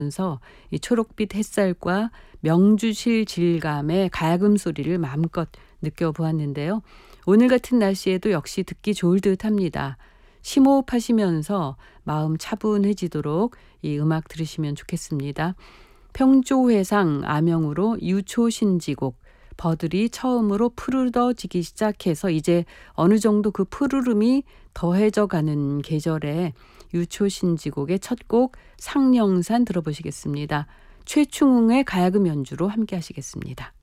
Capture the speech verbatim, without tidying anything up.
면서 이 초록빛 햇살과 명주실 질감의 가야금 소리를 마음껏 느껴보았는데요. 오늘 같은 날씨에도 역시 듣기 좋을 듯합니다. 심호흡하시면서 마음 차분해지도록 이 음악 들으시면 좋겠습니다. 평조회상 암영으로 유초신지곡, 버들이 처음으로 푸르러지기 시작해서 이제 어느 정도 그 푸르름이 더해져 가는 계절에 유초신지곡의 첫 곡 상령산 들어보시겠습니다. 최충웅의 가야금 연주로 함께 하시겠습니다.